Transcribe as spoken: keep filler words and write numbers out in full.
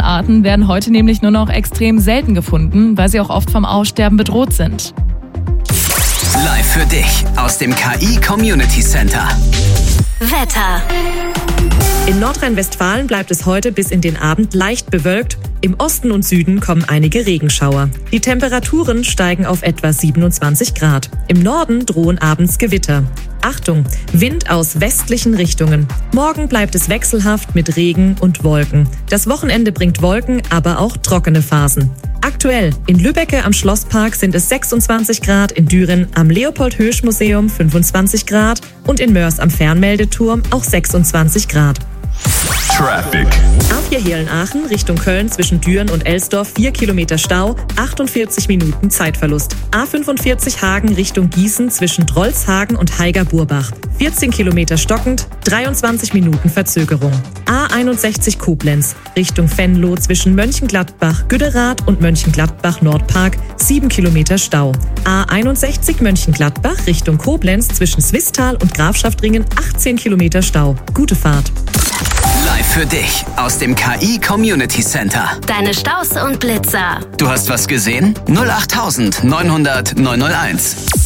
Arten werden heute nämlich nur noch extrem selten gefunden, weil sie auch oft vom Aussterben bedroht sind. Live für dich aus dem K I Community Center. Wetter. In Nordrhein-Westfalen bleibt es heute bis in den Abend leicht bewölkt. Im Osten und Süden kommen einige Regenschauer. Die Temperaturen steigen auf etwa siebenundzwanzig Grad. Im Norden drohen abends Gewitter. Achtung, Wind aus westlichen Richtungen. Morgen bleibt es wechselhaft mit Regen und Wolken. Das Wochenende bringt Wolken, aber auch trockene Phasen. Aktuell in Lübbecke am Schlosspark sind es sechsundzwanzig Grad, in Düren am Leopold-Hirsch-Museum fünfundzwanzig Grad und in Mörs am Fernmeldeturm auch sechsundzwanzig Grad. Traffic. A vier Heerlen-Aachen Richtung Köln zwischen Düren und Elsdorf vier Kilometer Stau, achtundvierzig Minuten Zeitverlust. A fünfundvierzig Hagen Richtung Gießen zwischen Drolshagen und Haiger-Burbach. vierzehn Kilometer stockend, dreiundzwanzig Minuten Verzögerung. A einundsechzig Koblenz Richtung Venlo zwischen Mönchengladbach-Güderath und Mönchengladbach-Nordpark sieben Kilometer Stau. A einundsechzig Mönchengladbach Richtung Koblenz zwischen Swisttal und Grafschaftringen achtzehn Kilometer Stau. Gute Fahrt. Live für dich aus dem K I Community Center. Deine Staus und Blitzer. Du hast was gesehen? null acht neunhundert neunhunderteins.